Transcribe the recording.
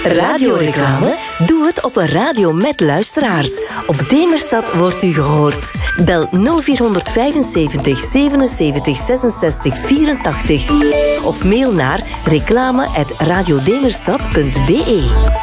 Radioreclame? Doe het op een radio met luisteraars. Op Demerstad wordt u gehoord. Bel 0475 77 66 84 of mail naar reclame@radiodemerstad.be.